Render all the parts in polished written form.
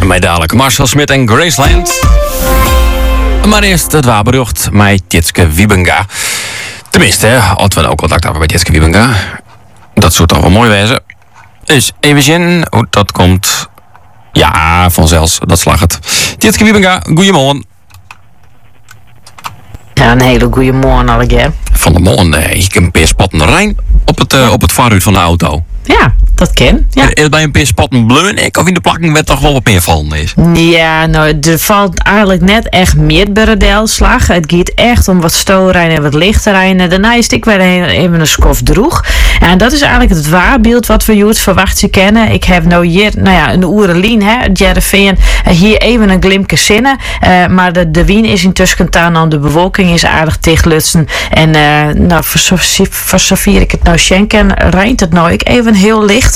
En mij dadelijk Marcel Smit en Graceland. Maar eerst het wapenrucht met Tjitske Wiebenga. Tenminste, als we ook contact hebben met Tjitske Wiebenga. Dat zou toch wel mooi wezen. Dus even zien hoe dat komt. Ja, vanzelfs, dat slag het. Tjitske Wiebenga, goeiemorgen. Ja, een hele goede morgen alweer. Van de morgen, ik heb een paar spatten Rijn op het vooruit van de auto. Ja, dat ken. Ja. Is bij een paar spatten bleun of in de plakking werd toch wel wat meer vallen is? Ja, nou, er valt eigenlijk net echt meer bij de deelslag. Het gaat echt om wat stoelrijden en wat lichtrijden. Daarna is het weer even een skof droeg. En dat is eigenlijk het waarbeeld wat we Joert verwachten kennen. Ik heb nou hier, een oerelien, Jereveen, hier even een glimpje zinnen. Maar de wien is intussen gedaan aan de bewolking is aardig dichtlutsen. En voor zover ik het nou schenken, rijdt het nou ik even heel licht.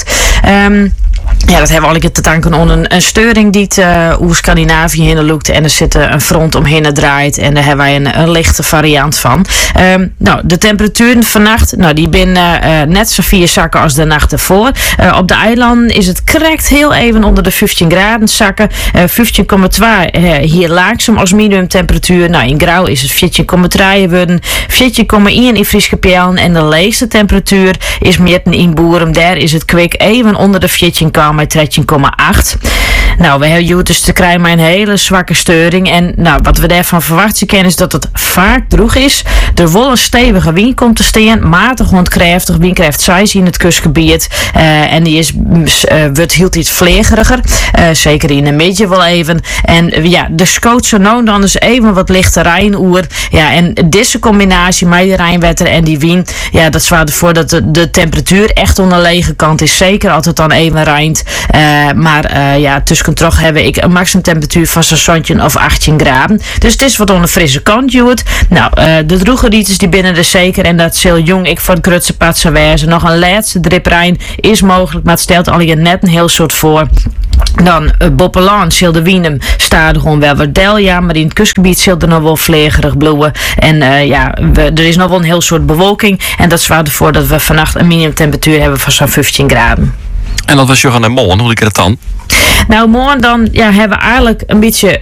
Ja, dat hebben we al te danken aan een steuring die hoe Scandinavië heen loopt. En er zit een front omheen draait. En daar hebben wij een lichte variant van. De temperaturen vannacht, die binnen net zo 4 zakken als de nacht ervoor. Op de eilanden is het correct heel even onder de 15 graden zakken. 15,2 hier laagzaam als minimumtemperatuur. In Grauw is het 14,3 worden. 14,1 in Frieskepjellen. En de leegste temperatuur is mitten in Boerum. Daar is het kwik even onder de 14 met 13,8. We hebben dus te krijgen met een hele zwakke steuring. En wat we daarvan verwachten kunnen is dat het vaak droeg is. Er wel een stevige wind komt te staan. Matig ontkrachtig. Windkracht 6 in het kustgebied. En die wordt hield iets vlegeriger. Zeker in de midden wel even. En de scoot zo nou dan is even wat lichte rijnoer. Ja, en deze combinatie met de rijnwetter en die wind. Ja, dat zorgt ervoor dat de temperatuur echt aan de lege kant is. Zeker als het dan even rijnt. Tussen toch heb ik een maximumtemperatuur van zo'n zonnetje of 18 graden. Dus het is wat aan de frisse kant, Joert. De droegerietjes die binnen de zeker en dat zal jong ik voor het grutse pad zou wezen. Nog een laatste driprijn is mogelijk, maar het stelt al je net een heel soort voor. Dan Boppelaan, Silde Wienem, staat er gewoon wel wat delja, maar in het kustgebied zult er nog wel vlegerig bloeien. En er is nog wel een heel soort bewolking. En dat zorgt ervoor dat we vannacht een minimumtemperatuur hebben van zo'n 15 graden. En dat was Johan en Mollen, hoe ik het dan? Morgen dan hebben we eigenlijk een beetje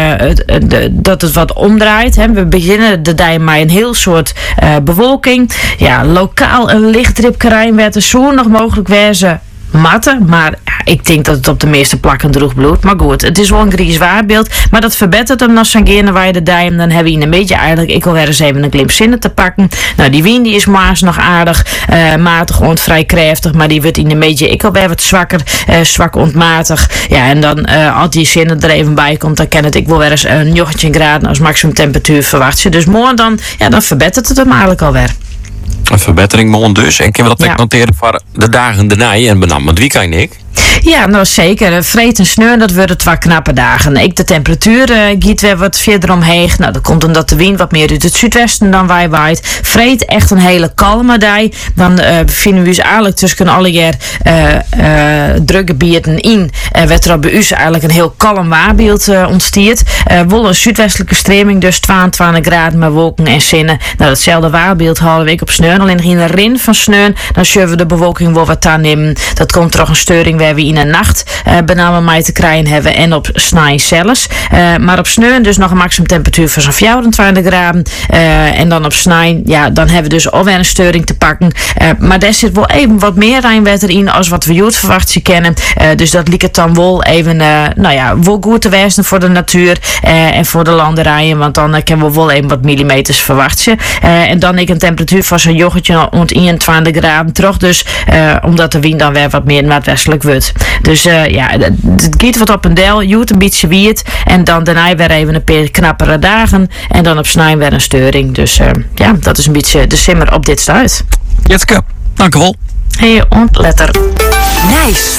dat het wat omdraait. Hè. We beginnen de dag met een heel soort bewolking. Ja, lokaal een lichtdripje rijnwetter zo nog mogelijk wezen. Matten, maar ik denk dat het op de meeste plakken droeg bloed. Maar goed, het is wel een gries waarbeeld. Maar dat verbetert hem nog zo'n keer waar je de dijem. Dan hebben we een beetje eigenlijk, ik wil weer eens even een glimp zinnen te pakken. Die wind die is maas nog aardig, matig ont vrij krachtig, maar die wordt in een beetje, ik wil weer wat zwakker, zwak ontmatig. Ja, en dan als die zinnen er even bij komt, dan kan het, ik wil weer eens een 19 graden als maximum temperatuur verwachten. Dus morgen dan verbetert het hem eigenlijk alweer. Een verbetering morgen dus. En kunnen we dat noteren voor de dagen daarna en benam het weekend, Nick? Ja, zeker. Vreet en sneur, dat worden 2 knappe dagen. De temperatuur giet weer wat verder omheen. Dat komt omdat de wind wat meer uit het zuidwesten dan wij waait. Vreet echt een hele kalme dag. Dan bevinden we ons eigenlijk tussen alle jaar drukgebieden in. Werd er op bij u eigenlijk een heel kalm waarbeeld ontstiert. Wel een zuidwestelijke streming, dus 22 graden met wolken en zinnen. Datzelfde waarbeeld halen we op sneur. Alleen in de rin van sneur, dan zullen we de bewolking wel wat aannemen. Dat komt er nog een steuring waar we in de nacht benamen mij te krijgen hebben en op snij zelfs. Maar op sneu dus nog een maximum temperatuur van zo'n 24 graden. En dan op snij, dan hebben we dus alweer een steuring te pakken. Maar daar zit wel even wat meer rijnwetter in als wat we Joert verwachten kennen. Dus dat liep het dan wel even, wel goed te wezen voor de natuur en voor de landerijen. Want dan kunnen we wel even wat millimeters verwachten. En dan een temperatuur van zo'n joggetje rond 21 graden terug. Dus omdat de wind dan weer wat meer noordwestelijk wordt. Dus het gaat wat op een deel, Joet een beetje wierd. En dan daarna weer even een paar knappere dagen. En dan op snij weer een steuring. Dus dat is een beetje de simmer op dit stuit. Jetske, dank u wel. Hey, ontletter. Nice.